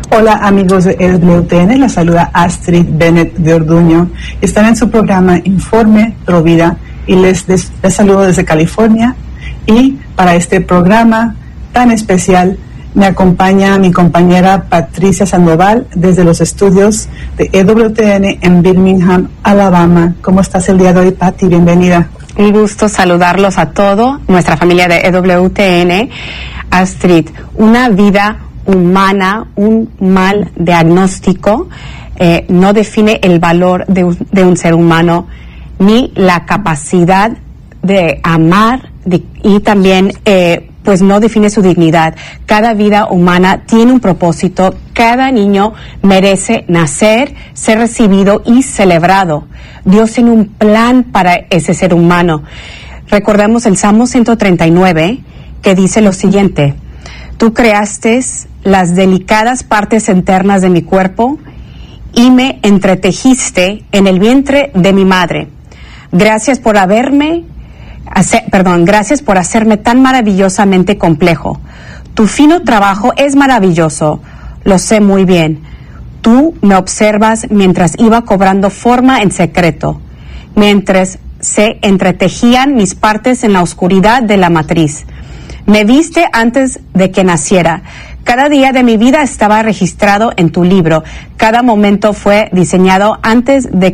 Hola amigos de EWTN, la saluda Astrid Bennett de Orduño. Están en su programa Informe Provida y les saludo desde California. Y para este programa tan especial me acompaña mi compañera Patricia Sandoval desde los estudios de EWTN en Birmingham, Alabama. ¿Cómo estás el día de hoy, Pati? Bienvenida. Un gusto saludarlos a toda nuestra familia de EWTN. Astrid, una vida humana, un mal diagnóstico no define el valor de un ser humano ni la capacidad de amar y también pues no define su dignidad. Cada vida humana tiene un propósito. Cada niño merece nacer, ser recibido y celebrado. Dios tiene un plan para ese ser humano. Recordemos el Salmo 139 que dice lo siguiente: Tú creaste las delicadas partes internas de mi cuerpo y me entretejiste en el vientre de mi madre. Gracias por gracias por hacerme tan maravillosamente complejo. Tu fino trabajo es maravilloso, lo sé muy bien. Tú me observas mientras iba cobrando forma en secreto, mientras se entretejían mis partes en la oscuridad de la matriz. Me viste antes de que naciera. Cada día de mi vida estaba registrado en tu libro. Cada momento fue diseñado antes de